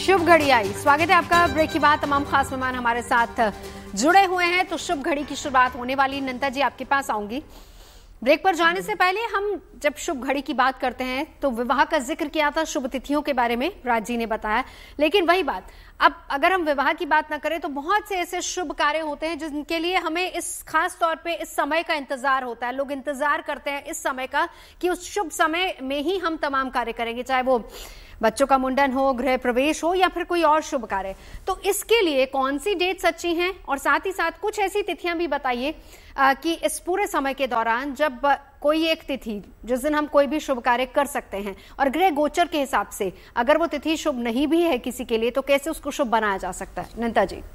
शुभ घड़ी आई। स्वागत है आपका ब्रेक के बाद। तमाम खास मेहमान हमारे साथ जुड़े हुए हैं, तो शुभ घड़ी की शुरुआत होने वाली। नंदा जी आपके पास आऊंगी। ब्रेक पर जाने से पहले हम जब शुभ घड़ी की बात करते हैं तो विवाह का जिक्र किया था, शुभ तिथियों के बारे में राज जी ने बताया। लेकिन वही बात, अब अगर हम विवाह की बात ना करें तो बहुत से ऐसे शुभ कार्य होते हैं जिनके लिए हमें इस खास तौर पे इस समय का इंतजार होता है। लोग इंतजार करते हैं इस समय का कि उस शुभ समय में ही हम तमाम कार्य करेंगे, चाहे वो बच्चों का मुंडन हो, गृह प्रवेश हो या फिर कोई और शुभ कार्य। तो इसके लिए कौन सी डेट्स अच्छी हैं, और साथ ही साथ कुछ ऐसी तिथियां भी बताइए कि इस पूरे समय के दौरान जब कोई एक तिथि जिस दिन हम कोई भी शुभ कार्य कर सकते हैं, और गृह गोचर के हिसाब से अगर वो तिथि शुभ नहीं भी है किसी के लिए तो कैसे उसको शुभ बनाया जा सकता है। नंदा जी,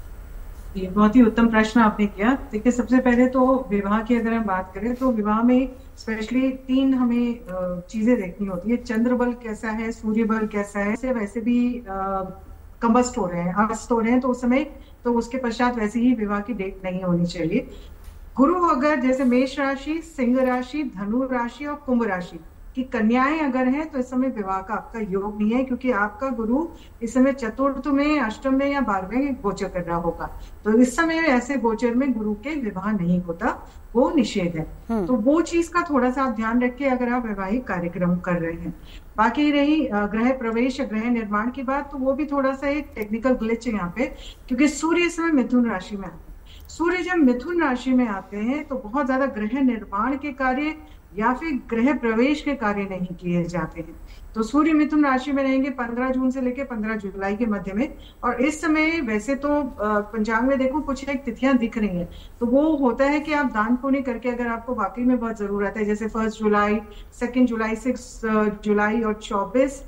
ये बहुत ही उत्तम प्रश्न आपने किया। देखिए, सबसे पहले तो विवाह की अगर हम बात करें तो विवाह में स्पेशली 3 हमें चीजें देखनी होती है। चंद्र बल कैसा है, सूर्य बल कैसा है, से वैसे भी कंबस्ट हो रहे हैं, अस्त हो रहे हैं, तो उस समय तो उसके पश्चात वैसे ही विवाह की डेट नहीं होनी चाहिए। गुरु अगर जैसे मेष राशि, सिंह राशि, धनु राशि और कुंभ राशि की कन्याएं अगर हैं तो इस समय विवाह का आपका योग नहीं है, क्योंकि आपका गुरु इस समय चतुर्थ में, अष्टम में या 12वें गोचर कर रहा होगा। तो इस समय ऐसे गोचर में गुरु के विवाह नहीं होता, वो निषेध है। तो वो चीज का थोड़ा सा आप ध्यान रखिए अगर आप वैवाहिक कार्यक्रम कर रहे हैं। बाकी रही गृह प्रवेश या गृह निर्माण की बात, तो वो भी थोड़ा सा एक टेक्निकल ग्लिच है यहाँ पे, क्योंकि सूर्य इस समय मिथुन राशि में आता है। सूर्य जब मिथुन राशि में आते हैं तो बहुत ज्यादा गृह निर्माण के कार्य या फिर गृह प्रवेश के कार्य नहीं किए जाते हैं। तो सूर्य मिथुन राशि में रहेंगे 15 जून से लेकर 15 जुलाई के मध्य में। और इस समय वैसे तो पंचांग में देखो कुछ एक तिथियां दिख रही हैं, तो वो होता है कि आप दान पुण्य करके अगर आपको वाकई में बहुत जरूरत है, जैसे 1 जुलाई, 2 जुलाई, 6 जुलाई और 24,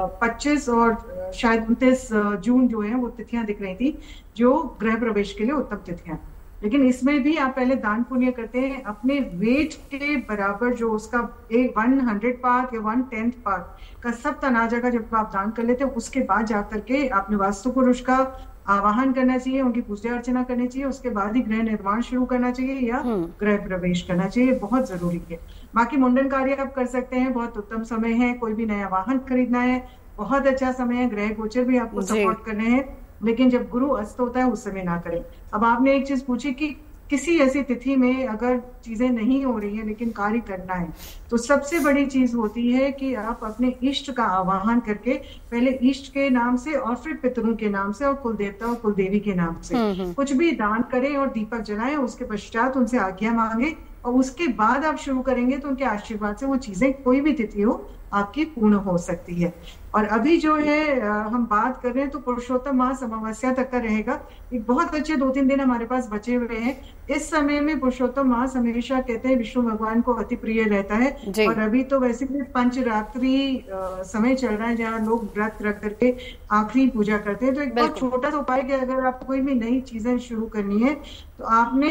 25 और शायद 29 जून जो है वो तिथियां दिख रही थी जो गृह प्रवेश के लिए उत्तम तिथियां। लेकिन इसमें भी आप पहले दान पुण्य करते हैं अपने वेट के बराबर, जो उसका 100 पार्ट या 1/10 पार्ट का सब तनाजा का जब आप दान कर लेते हैं, उसके बाद जाकर के आपने वास्तु पुरुष का आवाहन करना चाहिए, उनकी पूजा अर्चना करनी चाहिए, उसके बाद ही गृह निर्माण शुरू करना चाहिए या गृह प्रवेश करना चाहिए, बहुत जरूरी है। बाकी मुंडन कार्य आप कर सकते हैं, बहुत उत्तम समय है। कोई भी नया वाहन खरीदना है, बहुत अच्छा समय है। गृह गोचर भी आपको सपोर्ट करने हैं, लेकिन जब गुरु अस्त होता है उस समय ना करें। अब आपने एक चीज पूछी कि किसी ऐसी तिथि में अगर चीजें नहीं हो रही है लेकिन कार्य करना है, तो सबसे बड़ी चीज होती है कि आप अपने इष्ट का आवाहन करके पहले इष्ट के नाम से और फिर पितरों के नाम से और कुल देवता और कुल देवी के नाम से कुछ भी दान करें और दीपक जलाएं। उसके पश्चात उनसे आज्ञा मांगे और उसके बाद आप शुरू करेंगे तो उनके आशीर्वाद से वो चीजें कोई भी तिथि हो आपकी पूर्ण हो सकती है। और अभी जो है हम बात कर रहे हैं तो पुरुषोत्तम मास अमावस्या तक का रहेगा। एक बहुत अच्छे 2-3 दिन हमारे पास बचे हुए हैं। इस समय में पुरुषोत्तम मास हमेशा कहते हैं विष्णु भगवान को अति प्रिय रहता है। और अभी तो वैसे भी पंचरात्रि समय चल रहा है जहाँ लोग व्रत रख करके आखिरी पूजा करते हैं। तो एक बहुत छोटा सा उपाय कि अगर आपको कोई भी नई चीजें शुरू करनी है तो आपने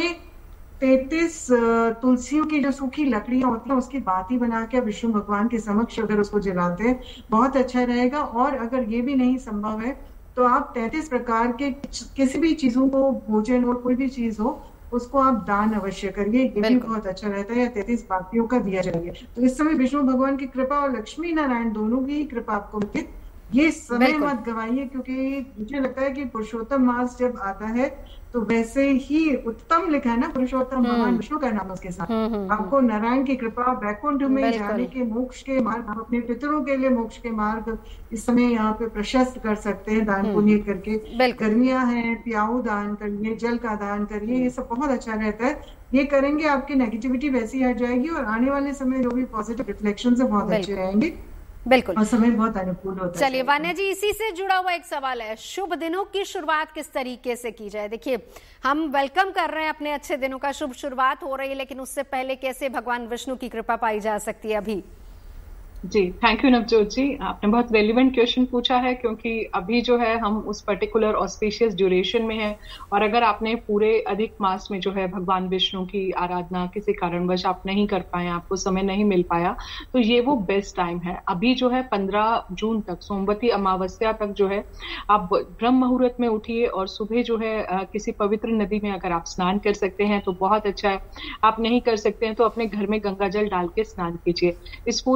33 तुलसियों की जो सूखी लकड़ियां होती हैं उसकी बाती बना के विष्णु भगवान के समक्ष अगर उसको जलाते हैं बहुत अच्छा रहेगा। और अगर ये भी नहीं संभव है तो आप 33 प्रकार के किसी भी चीजों को, भोजन और कोई भी चीज हो, उसको आप दान अवश्य करिए, ये भी बहुत अच्छा रहता है। या 33 बातियों का दिया जाइए। तो इस समय विष्णु भगवान की कृपा और लक्ष्मी नारायण दोनों की कृपा आपको मिले। ये समय मत गवाइए, क्योंकि मुझे लगता है कि पुरुषोत्तम मास जब आता है तो वैसे ही उत्तम लिखा है ना, पुरुषोत्तम भगवान विष्णु का नाम उसके साथ। आपको नारायण की कृपा, वैकुंठ में जाने के, मोक्ष के मार्ग, आप अपने पितरों के लिए मोक्ष के मार्ग इस समय यहाँ पे प्रशस्त कर सकते हैं दान पुण्य करके। गर्मियां हैं, प्याऊ दान करिए, जल का दान करिए, ये सब बहुत अच्छा रहता है। ये करेंगे आपकी नेगेटिविटी वैसी हट जाएगी और आने वाले समय जो भी पॉजिटिव रिफ्लेक्शन है बहुत अच्छे रहेंगे। बिल्कुल, और समय बहुत अनुकूल होता है। चलिए वान्या जी, इसी से जुड़ा हुआ एक सवाल है, शुभ दिनों की शुरुआत किस तरीके से की जाए। देखिए, हम वेलकम कर रहे हैं अपने अच्छे दिनों का, शुभ शुरुआत हो रही है, लेकिन उससे पहले कैसे भगवान विष्णु की कृपा पाई जा सकती है अभी। जी, थैंक यू नवजोत जी, आपने बहुत रेलिवेंट क्वेश्चन पूछा है, क्योंकि अभी जो है हम उस पर्टिकुलर ऑस्पिशियस ड्यूरेशन में हैं। और अगर आपने पूरे अधिक मास में जो है भगवान विष्णु की आराधना किसी कारणवश आप नहीं कर पाए, आपको समय नहीं मिल पाया, तो ये वो बेस्ट टाइम है। अभी जो है 15 जून तक, सोमवती अमावस्या तक जो है आप ब्रह्म मुहूर्त में उठिए और सुबह जो है किसी पवित्र नदी में अगर आप स्नान कर सकते हैं तो बहुत अच्छा है। आप नहीं कर सकते हैं तो अपने घर में गंगा जल डाल के स्नान कीजिए। इस पूरी ड्यूरेशन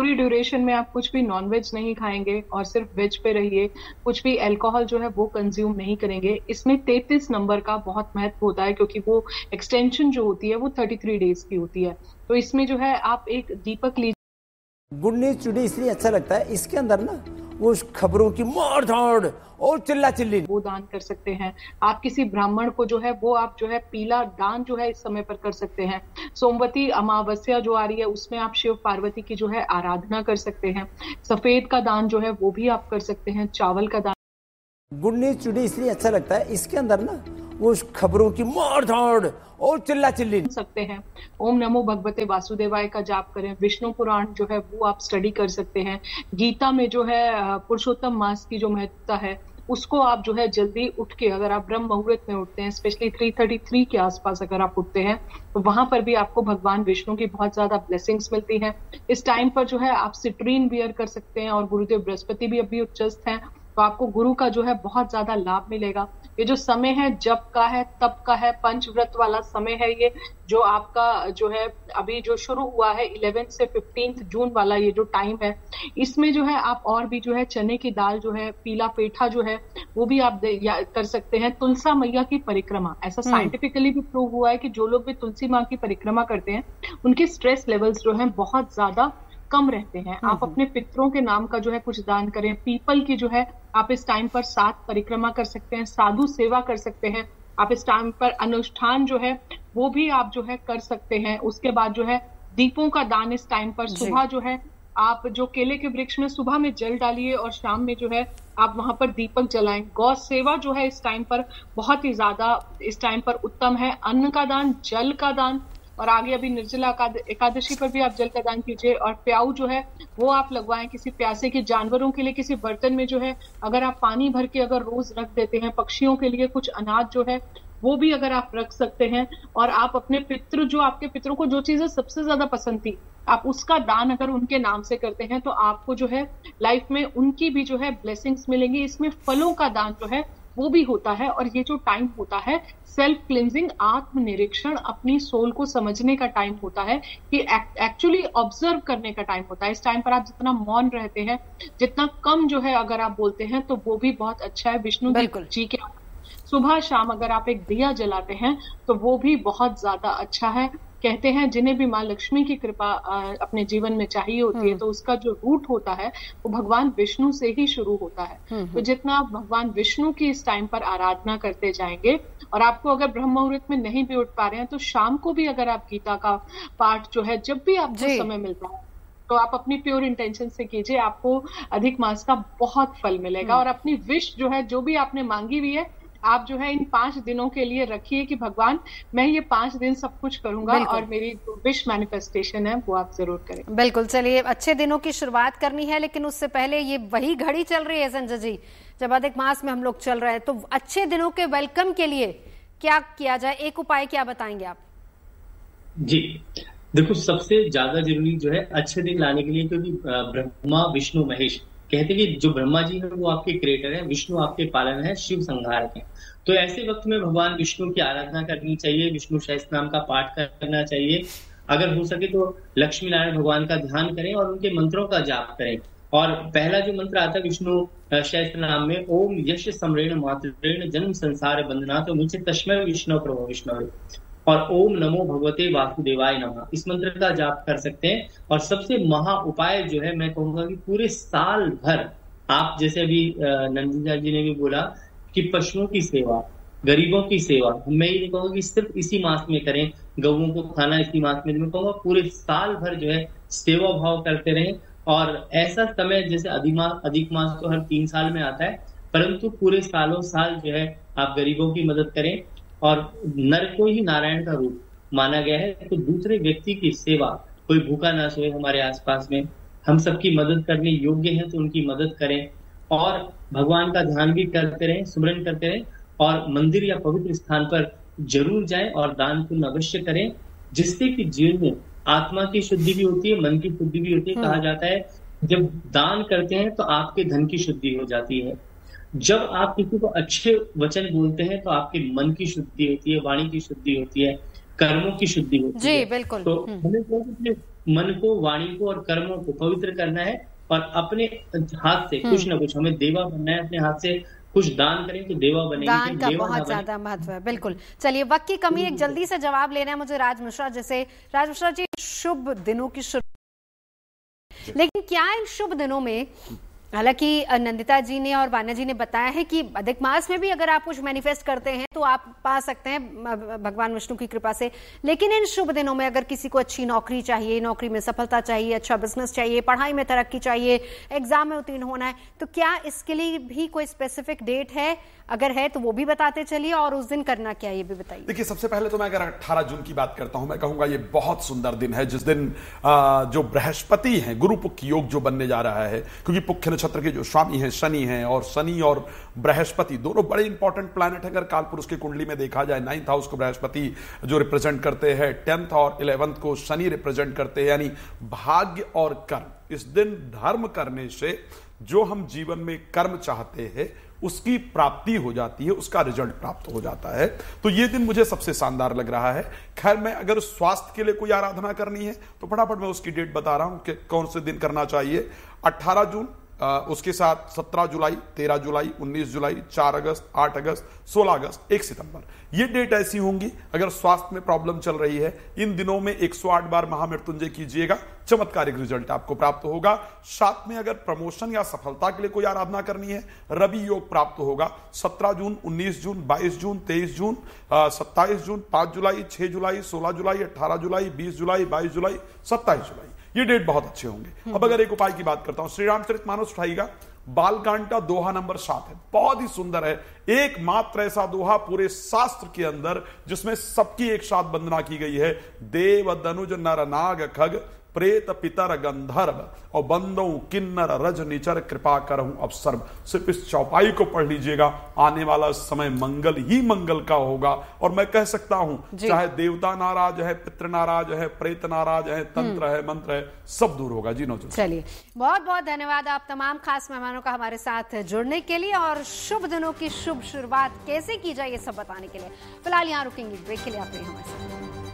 ड्यूरेशन में आप कुछ भी नॉनवेज नहीं खाएंगे और सिर्फ वेज पे रहिए, कुछ भी अल्कोहल जो है वो कंज्यूम नहीं करेंगे। इसमें 33 नंबर का बहुत महत्व होता है, क्योंकि वो एक्सटेंशन जो होती है वो 33 डेज की होती है। तो इसमें जो है आप एक दीपक लीजिए। गुड न्यूज टुडे इसलिए अच्छा लगता है, इसके अंदर ना वो खबरों की मार धाड़ और चिल्ला चिल्ली वो दान कर सकते हैं। आप किसी ब्राह्मण को जो है वो आप जो है पीला दान जो है इस समय पर कर सकते हैं। सोमवती अमावस्या जो आ रही है उसमें आप शिव पार्वती की जो है आराधना कर सकते हैं। सफेद का दान जो है वो भी आप कर सकते हैं। चावल का दान। गुड न्यूज टुडे इसलिए अच्छा लगता है, इसके अंदर ना वो खबरों की मार धाड़ और चिल्ला चिल्ली सकते हैं। ओम नमो भगवते वासुदेवाय का जाप करें। विष्णु पुराण जो है वो आप स्टडी कर सकते हैं। गीता में जो है पुरुषोत्तम मास की जो महत्वता है उसको आप जो है जल्दी उठ के, अगर आप ब्रह्म मुहूर्त में उठते हैं, स्पेशली 3:33 के आसपास अगर आप उठते हैं, तो वहां पर भी आपको भगवान विष्णु की बहुत ज्यादा ब्लेसिंग्स मिलती हैं। इस टाइम पर जो है आप सिट्रीन बियर कर सकते हैं और गुरुदेव बृहस्पति भी अभी उच्चस्थ हैं, तो आपको गुरु का जो है बहुत ज्यादा लाभ मिलेगा। ये जो समय है जप का है, तप का है, पंचव्रत वाला समय है, ये जो आपका जो है अभी जो शुरू हुआ है 11 से 15 जून वाला ये जो टाइम है, इसमें जो है आप और भी जो है चने की दाल जो है, पीला पेठा जो है वो भी आप कर सकते हैं। तुलसा मैया की परिक्रमा, ऐसा साइंटिफिकली भी प्रूव हुआ है कि जो लोग भी तुलसी माँ की परिक्रमा करते हैं उनके स्ट्रेस लेवल्स जो है बहुत ज्यादा कम रहते हैं। आप अपने पितरों के नाम का जो है कुछ दान करें। पीपल की जो है आप इस टाइम पर 7 परिक्रमा कर सकते हैं। साधु सेवा कर सकते हैं। आप इस टाइम पर अनुष्ठान जो है वो भी आप जो है कर सकते हैं। उसके बाद जो है दीपों का दान इस टाइम पर सुबह जो है आप जो केले के वृक्ष में सुबह में जल डालिए और शाम में जो है आप वहां पर दीपक जलाएं। गौ सेवा जो है इस टाइम पर बहुत ही ज्यादा इस टाइम पर उत्तम है। अन्न का दान, जल का दान, और आगे अभी निर्जला एकादशी पर भी आप जल का दान कीजिए। और प्याऊ जो है वो आप लगवाएं किसी प्यासे के जानवरों के लिए। किसी बर्तन में जो है अगर आप पानी भर के अगर रोज रख देते हैं, पक्षियों के लिए कुछ अनाज जो है वो भी अगर आप रख सकते हैं। और आप अपने पितृ, जो आपके पितरों को जो चीजें सबसे ज्यादा पसंद थी, आप उसका दान अगर उनके नाम से करते हैं तो आपको जो है लाइफ में उनकी भी जो है ब्लेसिंग्स मिलेंगी। इसमें फलों का दान जो है वो भी होता है। और ये जो टाइम होता है सेल्फ क्लिंजिंग, आत्मनिरीक्षण, अपनी सोल को समझने का टाइम होता है, कि एक्चुअली ऑब्जर्व करने का टाइम होता है। इस टाइम पर आप जितना मौन रहते हैं, जितना कम जो है अगर आप बोलते हैं, तो वो भी बहुत अच्छा है। विष्णु जी के सुबह शाम अगर आप एक दिया जलाते हैं तो वो भी बहुत ज्यादा अच्छा है। कहते हैं जिन्हें भी माँ लक्ष्मी की कृपा अपने जीवन में चाहिए होती है, तो उसका जो रूट होता है वो भगवान विष्णु से ही शुरू होता है। तो जितना आप भगवान विष्णु की इस टाइम पर आराधना करते जाएंगे, और आपको अगर ब्रह्म मुहूर्त में नहीं भी उठ पा रहे हैं तो शाम को भी अगर आप गीता का पाठ जो है जब भी आपको समय मिलता है तो आप अपनी प्योर इंटेंशन से कीजिए, आपको अधिक मास का बहुत फल मिलेगा। और अपनी विश जो है, जो भी आपने मांगी हुई है, आप जो है इन 5 दिनों के लिए रखिए कि भगवान मैं ये 5 दिन सब कुछ करूंगा, और मेरी जो विश मैनिफेस्टेशन है वो आप जरूर करें। बिल्कुल। चलिए, अच्छे दिनों की शुरुआत करनी है, लेकिन उससे पहले ये वही घड़ी चल रही है संजय जी जब अधिक मास में हम लोग चल रहे हैं, तो अच्छे दिनों के वेलकम के लिए क्या किया जाए, एक उपाय क्या बताएंगे आप? जी देखो, सबसे ज्यादा जरूरी जो है अच्छे दिन लाने के लिए, क्योंकि ब्रह्मा विष्णु महेश कहते हैं कि जो ब्रह्मा जी है वो आपके क्रिएटर है, विष्णु आपके पालन है, शिव संहारक है। तो ऐसे वक्त में भगवान विष्णु की आराधना करनी चाहिए, विष्णु सहस्त्र नाम का पाठ करना चाहिए। अगर हो सके तो लक्ष्मी नारायण भगवान का ध्यान करें और उनके मंत्रों का जाप करें। और पहला जो मंत्र आता है विष्णु सहस्त्र नाम में, ओम यश सम्रेण मातृण जन्म संसार बंधना, तो मुझे तस्मै विष्णु प्रभो विष्णु, और ओम नमो भगवते वासुदेवाय नमः, इस मंत्र का जाप कर सकते हैं। और सबसे महा उपाय जो है, मैं कहूंगा कि पूरे साल भर आप, जैसे अभी नंदिता जी ने भी बोला कि पशुओं की सेवा, गरीबों की सेवा, मैं ये कहूंगा कि सिर्फ इसी मास में करें, गऊओं को खाना इसी मास में, मैं कहूंगा पूरे साल भर जो है सेवा भाव करते रहें। और ऐसा समय, जैसे अधिक मास तो हर 3 साल में आता है, परंतु पूरे सालों साल जो है आप गरीबों की मदद करें। और नर को ही नारायण का रूप माना गया है, तो दूसरे व्यक्ति की सेवा, कोई भूखा ना सोए हमारे आसपास में, हम सबकी मदद करने योग्य हैं तो उनकी मदद करें। और भगवान का ध्यान भी करते रहें, सुमरन करते रहें, और मंदिर या पवित्र स्थान पर जरूर जाएं और दान पुण्य अवश्य करें, जिससे कि जीवन में आत्मा की शुद्धि भी होती है, मन की शुद्धि भी होती है। कहा जाता है जब दान करते हैं तो आपके धन की शुद्धि हो जाती है। जब आप किसी को अच्छे वचन बोलते हैं तो आपके मन की शुद्धि होती है, वाणी की शुद्धि होती है, कर्मों की शुद्धि होती है। जी बिल्कुल। तो हमें मन को, वाणी को और कर्मों को पवित्र करना है और अपने हाथ से कुछ ना कुछ हमें देवा बनना है। अपने हाथ से कुछ दान करें तो देवा बनेंगे। दान का बहुत ज्यादा महत्व है, बिल्कुल। चलिए, वक्त की कमी, एक जल्दी से जवाब लेना है मुझे राज मिश्रा जैसे। राज मिश्रा जी, शुभ दिनों की शुरू, लेकिन क्या इन शुभ दिनों में, हालांकि नंदिता जी ने और वान्या जी ने बताया है कि अधिक मास में भी अगर आप कुछ मैनिफेस्ट करते हैं तो आप पा सकते हैं भगवान विष्णु की कृपा से, लेकिन इन शुभ दिनों में अगर किसी को अच्छी नौकरी चाहिए, नौकरी में सफलता चाहिए, अच्छा बिजनेस चाहिए, पढ़ाई में तरक्की चाहिए, एग्जाम में उत्तीर्ण होना है, तो क्या इसके लिए भी कोई स्पेसिफिक डेट है? अगर है तो वो भी बताते चलिए, और उस दिन करना क्या ये भी बताइए। देखिए, सबसे पहले तो मैं अगर 18 जून की बात करता हूं, मैं कहूंगा ये बहुत सुंदर दिन है, जिस दिन जो बृहस्पति हैं, गुरु पुख योग जो बनने जा रहा है, क्योंकि पुख्य नक्षत्र के जो स्वामी हैं शनि हैं, और शनि और बृहस्पति दोनों बड़े इंपॉर्टेंट प्लैनेट है। अगर कालपुरुष की कुंडली में देखा जाए, 9th हाउस को बृहस्पति जो रिप्रेजेंट करते हैं, 10th और 11th को शनि रिप्रेजेंट करते हैं, यानी भाग्य और कर्म। इस दिन धर्म करने से जो हम जीवन में कर्म चाहते हैं उसकी प्राप्ति हो जाती है, उसका रिजल्ट प्राप्त हो जाता है। तो ये दिन मुझे सबसे शानदार लग रहा है। खैर, मैं अगर स्वास्थ्य के लिए कोई आराधना करनी है तो फटाफट मैं उसकी डेट बता रहा हूं कि कौन से दिन करना चाहिए। 18 जून, उसके साथ 17 जुलाई, 13 जुलाई, 19 जुलाई, 4 अगस्त, 8 अगस्त, 16 अगस्त, 1 सितंबर, ये डेट ऐसी होंगी। अगर स्वास्थ्य में प्रॉब्लम चल रही है, इन दिनों में 108 बार महामृत्युंजय कीजिएगा, चमत्कारिक रिजल्ट आपको प्राप्त होगा। साथ में अगर प्रमोशन या सफलता के लिए कोई आराधना करनी है, रवि योग प्राप्त होगा। 17 जून, 19 जून, 22 जून, 23 जून, 27 जून, 5 जुलाई, 6 जुलाई, 16 जुलाई, 18 जुलाई, 20 जुलाई, 22 जुलाई, 27 जुलाई, ये डेट बहुत अच्छे होंगे। अब अगर एक उपाय की बात करता हूं, श्री रामचरितमानस उठाइएगा, बालकांडा दोहा नंबर 7 है, बहुत ही सुंदर है। एकमात्र ऐसा दोहा पूरे शास्त्र के अंदर जिसमें सबकी एक साथ वंदना की गई है। देव दनुज नर नाग खग प्रेत पितर गंधर्व और बंदो किन्नर रज निचर कृपा करहूं अवसर्व। सिर्फ इस चौपाई को पढ़ लीजिएगा, आने वाला समय मंगल ही मंगल का होगा। और मैं कह सकता हूं, चाहे देवता नाराज है, पितृ नाराज है, प्रेत नाराज है, तंत्र है, मंत्र है, सब दूर होगा जी। चलिए, बहुत बहुत धन्यवाद आप तमाम खास मेहमानों का हमारे साथ जुड़ने के लिए और शुभ दिनों की शुभ शुरुआत कैसे की जाए ये सब बताने के लिए। फिलहाल यहाँ रुकेंगे ब्रेक के लिए, आप रहिए हमारे साथ।